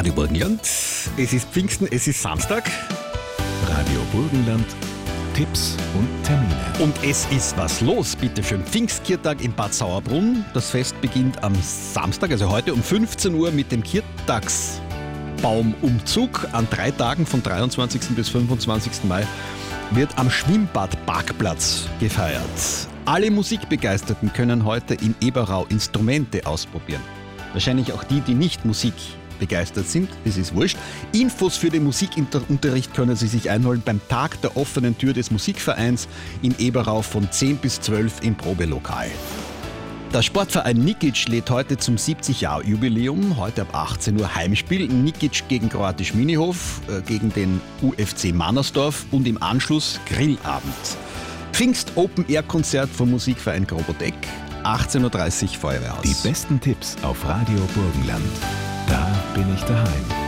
Radio Burgenland. Es ist Pfingsten, es ist Samstag. Radio Burgenland, Tipps und Termine. Und es ist was los, bitteschön. Pfingstkirtag in Bad Sauerbrunn. Das Fest beginnt am Samstag, also heute um 15 Uhr mit dem Kirtagsbaumumzug. An 3 Tagen von 23. bis 25. Mai wird am Schwimmbadparkplatz gefeiert. Alle Musikbegeisterten können heute in Eberau Instrumente ausprobieren. Wahrscheinlich auch die, die nicht musikbegeistert sind, das ist wurscht. Infos für den Musikunterricht können Sie sich einholen beim Tag der offenen Tür des Musikvereins in Eberau von 10 bis 12 im Probelokal. Der Sportverein Nikic lädt heute zum 70-Jahr-Jubiläum, heute ab 18 Uhr Heimspiel. Nikic gegen Kroatisch Minihof, gegen den UFC Mannersdorf und im Anschluss Grillabend. Pfingst-Open-Air-Konzert vom Musikverein Grobodeck, 18.30 Uhr Feuerwehrhaus. Die besten Tipps auf Radio Burgenland. Da bin ich daheim.